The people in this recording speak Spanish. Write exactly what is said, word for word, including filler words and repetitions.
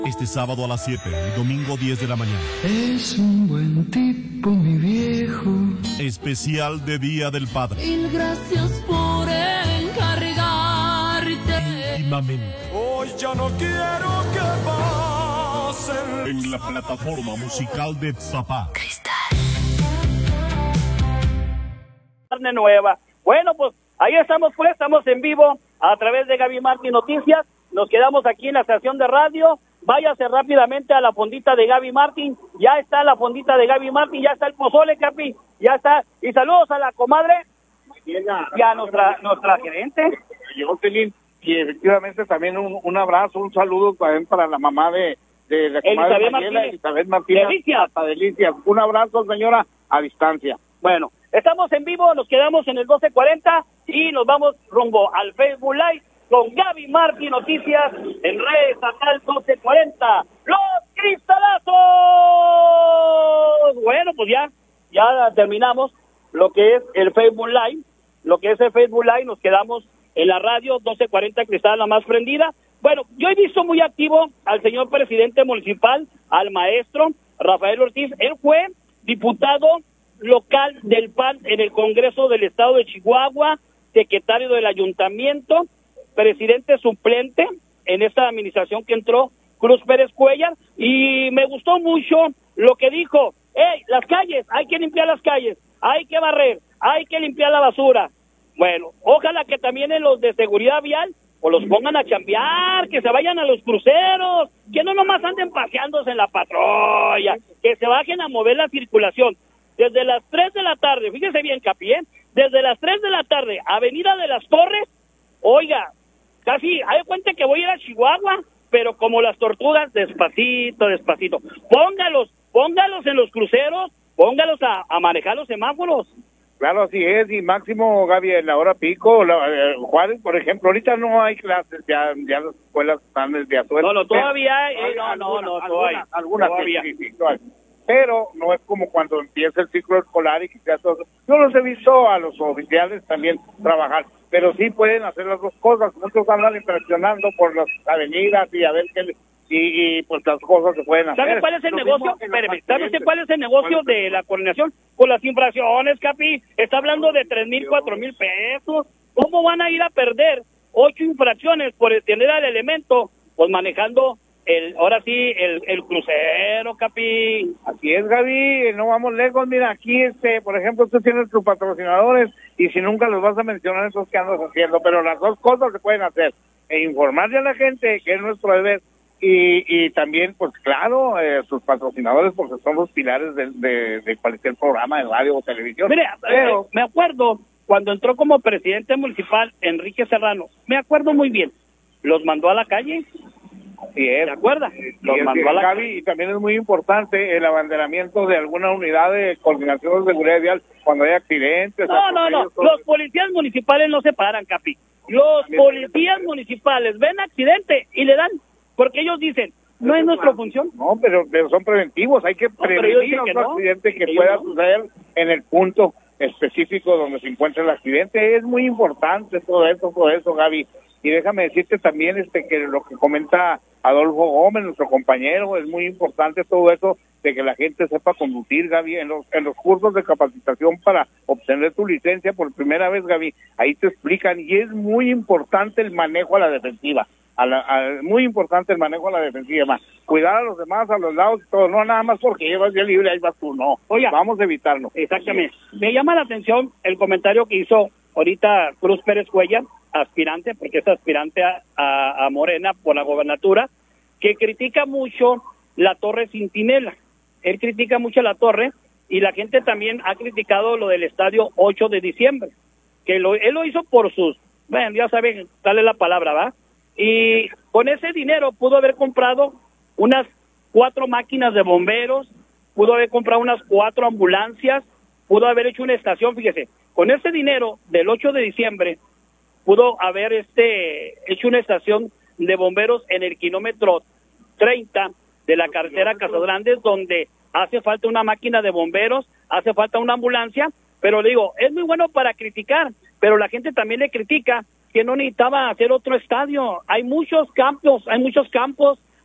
Este sábado a las siete y domingo diez de la mañana. Es un buen tipo, mi viejo. Especial de Día del Padre. Mil gracias por encargarte. Íntimamente. Hoy ya no quiero que pasen. En la plataforma musical de Zapá. Carne nueva. Bueno, pues ahí estamos, pues, estamos en vivo a través de Gaby Martín Noticias. Nos quedamos aquí en la estación de radio. Váyase rápidamente a la fondita de Gaby Martín. Ya está la fondita de Gaby Martín, ya está el pozole, Capi, ya está. Y saludos a la comadre y a nuestra, nuestra gerente. Llegó Celín, y efectivamente también un, un abrazo, un saludo también para la mamá de, de la comadre Elizabeth Mariela, Martínez. Elizabeth Martínez. Delicia. Hasta Delicia. Un abrazo, señora, a distancia. Bueno, estamos en vivo, nos quedamos en el doce cuarenta y nos vamos rumbo al Facebook Live con Gaby Martín Noticias en Red Estatal doce cuarenta. ¡Los Cristalazos! Bueno, pues ya, ya terminamos lo que es el Facebook Live, lo que es el Facebook Live, nos quedamos en la radio doce cuarenta Cristal, la más prendida. Bueno, yo he visto muy activo al señor presidente municipal, al maestro Rafael Ortiz. Él fue diputado local del P A N en el Congreso del Estado de Chihuahua, secretario del Ayuntamiento, presidente suplente en esta administración que entró Cruz Pérez Cuellar, y me gustó mucho lo que dijo. Hey, las calles, hay que limpiar las calles, hay que barrer, hay que limpiar la basura. Bueno, ojalá que también en los de seguridad vial o los pongan a chambear, que se vayan a los cruceros, que no nomás anden paseándose en la patrulla, que se bajen a mover la circulación. Desde las tres de la tarde, fíjese bien, Capi, ¿eh? Desde las tres de la tarde, Avenida de las Torres, oiga, casi, hay cuenta que voy a ir a Chihuahua, pero como las tortugas, despacito, despacito. Póngalos, póngalos en los cruceros, póngalos a, a manejar los semáforos. Claro, así es, y máximo, Gaby, en la hora pico, la, eh, Juárez, por ejemplo, ahorita no hay clases, ya, ya las escuelas están desde azuel. No, no, todavía hay, hay eh, no, algunas, no, no, algunas, algunas todavía. sí, sí, sí, todavía. Pero no es como cuando empieza el ciclo escolar y quizás todo. Yo los he visto a los oficiales también trabajar, pero sí pueden hacer las dos cosas. Muchos andan impresionando por las avenidas y a ver qué, y, y pues las cosas se pueden hacer. ¿Sabe cuál es el Lo negocio? mismo que los Espéreme, ¿sabe usted accidentes. cuál es el negocio de la coordinación? Con las infracciones, Capi. Está hablando de tres mil, cuatro mil pesos. ¿Cómo van a ir a perder ocho infracciones por tener al elemento? Pues manejando el, ahora sí, el, el crucero, Capi. Así es, Gaby, no vamos lejos. Mira, aquí, este, por ejemplo, tú tienes tus patrocinadores y si nunca los vas a mencionar, esos que andas haciendo, pero las dos cosas se pueden hacer, e informarle a la gente que es nuestro deber, y, y también, pues claro, eh, sus patrocinadores, porque son los pilares de, de, de cualquier programa de radio o televisión. Mire, pero eh, me acuerdo cuando entró como presidente municipal Enrique Serrano, me acuerdo muy bien, los mandó a la calle. Así es. ¿Se acuerda? Los Y, es mandó que, a la Gaby, y también es muy importante el abanderamiento de alguna unidad de coordinación de seguridad vial cuando hay accidentes. No, no, no, atropellos, los policías municipales no se paran, Capi. Los policías municipales ven accidente y le dan, porque ellos dicen, no es nuestra función. No, pero, pero son preventivos, hay que pero prevenir ellos dicen que otro no, accidente que ellos pueda no. suceder en el punto específico donde se encuentra el accidente. Es muy importante todo eso, todo eso, Gaby. Y déjame decirte también este que lo que comenta Adolfo Gómez, nuestro compañero, es muy importante todo eso de que la gente sepa conducir, Gaby, en los en los cursos de capacitación para obtener tu licencia por primera vez, Gaby, ahí te explican, y es muy importante el manejo a la defensiva, a la, a, muy importante el manejo a la defensiva, más cuidar a los demás, a los lados y todo, no nada más porque llevas ya libre, ahí vas tú, no, Oiga, vamos a evitarlo. Exactamente. Me llama la atención el comentario que hizo ahorita Cruz Pérez Cuellar, aspirante, porque es aspirante a, a, a Morena por la gobernatura, que critica mucho la Torre Centinela. Él critica mucho la torre y la gente también ha criticado lo del estadio ocho de diciembre, que lo, él lo hizo por sus, bueno, ya saben, dale la palabra, ¿va? Y con ese dinero pudo haber comprado unas cuatro máquinas de bomberos, pudo haber comprado unas cuatro ambulancias, pudo haber hecho una estación, fíjese, con ese dinero del ocho de diciembre pudo haber este hecho una estación de bomberos en el kilómetro treinta de la carretera Casagrandes, donde hace falta una máquina de bomberos, hace falta una ambulancia, pero le digo, es muy bueno para criticar, pero la gente también le critica que no necesitaba hacer otro estadio. Hay muchos campos, hay muchos campos